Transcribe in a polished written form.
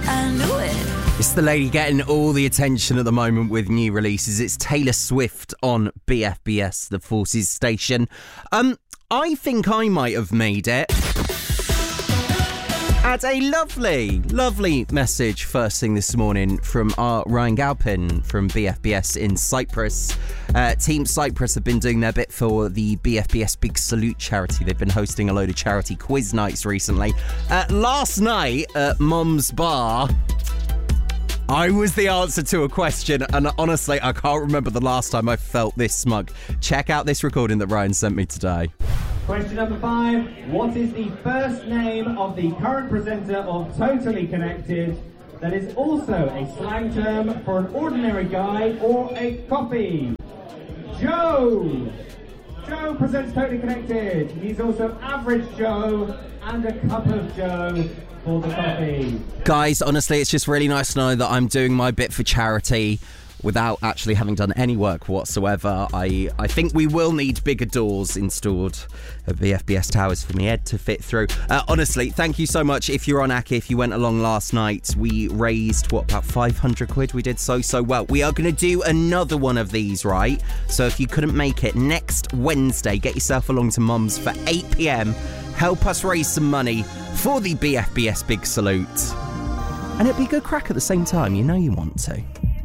I knew it. It's the lady getting all the attention at the moment with new releases. It's Taylor Swift on BFBS, the Forces station. I think I might have made it. Had a lovely message first thing this morning from our Ryan Galpin from BFBS in Cyprus. Team Cyprus have been doing their bit for the BFBS Big Salute charity. They've been hosting a load of charity quiz nights recently. Last night at Mom's Bar, I was the answer to a question, and honestly, I can't remember the last time I felt this smug. Check out this recording that Ryan sent me today. Question number 5. What is the first name of the current presenter of Totally Connected that is also a slang term for an ordinary guy or a coffee? Joe! Joe presents Totally Connected. He's also Average Joe and a Cup of Joe for the coffee. Guys, honestly, it's just really nice to know that I'm doing my bit for charity without actually having done any work whatsoever. I think we will need bigger doors installed at BFBS Towers for me head to fit through. Honestly, thank you so much. If you're on Aki, if you went along last night, we raised, about 500 quid? We did so well. We are going to do another one of these, right? So if you couldn't make it, next Wednesday, get yourself along to Mum's for 8 p.m. Help us raise some money for the BFBS Big Salute. And it'll be a good crack at the same time. You know you want to.